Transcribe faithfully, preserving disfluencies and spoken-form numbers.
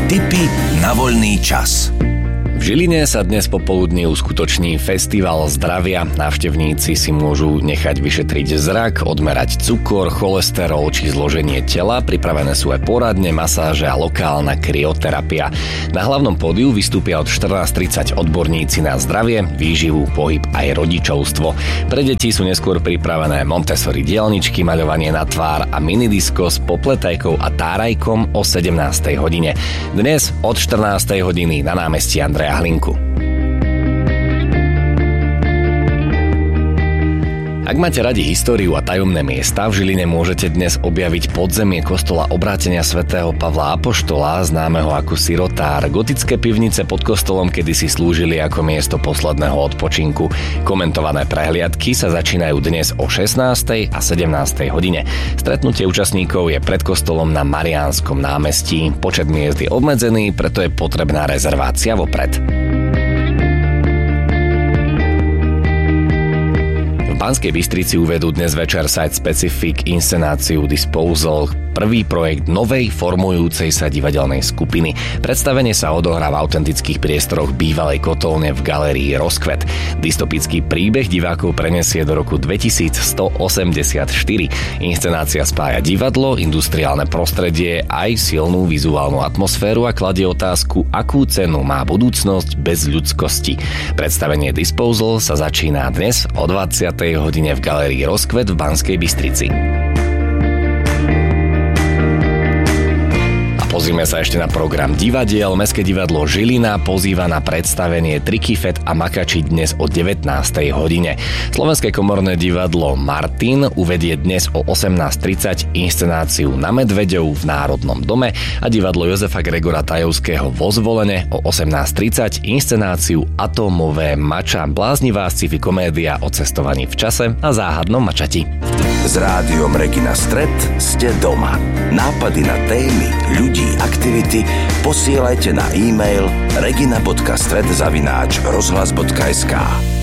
Tipy na voľný čas. V Žiline sa dnes popoludní uskutoční festival zdravia. Návštevníci si môžu nechať vyšetriť zrak, odmerať cukor, cholesterol či zloženie tela. Pripravené sú aj poradne, masáže a lokálna krioterapia. Na hlavnom pódiu vystúpia od štrnásť tridsať odborníci na zdravie, výživu, pohyb aj rodičovstvo. Pre deti sú neskôr pripravené Montessori dielničky, maľovanie na tvár a minidisko s popletajkou a tárajkom o sedemnástej hodine. Dnes od štrnástej hodiny na námestí Andreja Hlinku. Ak máte radi históriu a tajomné miesta, v Žiline môžete dnes objaviť podzemie kostola Obrátenia svätého Pavla Apoštola, známeho ako Sirotár. Gotické pivnice pod kostolom kedysi slúžili ako miesto posledného odpočinku. Komentované prehliadky sa začínajú dnes o šestnástej a sedemnástej hodine. Stretnutie účastníkov je pred kostolom na Mariánskom námestí. Počet miest je obmedzený, preto je potrebná rezervácia vopred. V Banskej Bystrici uvedú dnes večer site-specific inscenáciu Disposal, prvý projekt novej formujúcej sa divadelnej skupiny. Predstavenie sa odohrá v autentických priestoroch bývalej kotolne v galérii Rozkvet. Dystopický príbeh divákov prenesie do roku dvetisícstoosemdesiatštyri. Inscenácia spája divadlo, industriálne prostredie aj silnú vizuálnu atmosféru a kladie otázku, akú cenu má budúcnosť bez ľudskosti. Predstavenie Disposal sa začína dnes o dvadsiatej hodine v galérii Rozkvet v Banskej Bystrici. Pozrime sa ešte na program divadiel. Mestské divadlo Žilina pozýva na predstavenie Trikyfet a Makači dnes o devätnástej hodine. Slovenské komorné divadlo Martin uvedie dnes o osemnásť tridsať inscenáciu Na Medveďov v Národnom dome a divadlo Jozefa Gregora Tajovského vo Zvolene o osemnásť tridsať inscenáciu Atómové mača, bláznivá sci-fi komédia o cestovaní v čase a záhadnom mačati. S rádiom Regina Stret ste doma. Nápady na témy, ľudí, aktivity posielajte na e-mail regina bodka stret zavináč rozhlas bodka es ká.